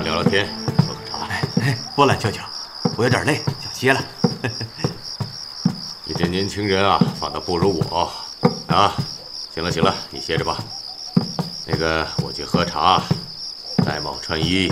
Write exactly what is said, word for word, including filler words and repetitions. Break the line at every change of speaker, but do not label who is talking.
聊聊天，喝喝茶。
哎哎，不了，舅舅，我有点累，想歇了。
你这年轻人啊，反倒不如我啊！行了行了，你歇着吧。那个，我去喝茶，戴帽穿衣，